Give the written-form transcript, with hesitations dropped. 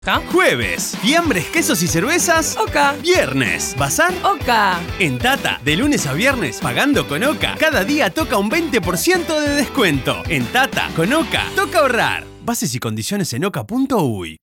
¿Oca? Jueves, fiambres, quesos y cervezas. Oca. Viernes, bazar. Oca. En Tata, de lunes a viernes, pagando con Oca, cada día toca un 20% de descuento. En Tata, con Oca, toca ahorrar. Bases y condiciones en oca.uy.